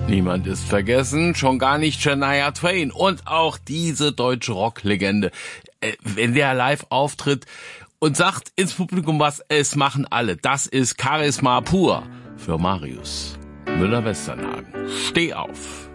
Niemand ist vergessen, schon gar nicht Shania Twain und auch diese deutsche Rocklegende. Wenn der live auftritt und sagt ins Publikum was, es machen alle. Das ist Charisma pur für Marius Müller-Westernhagen. Steh auf!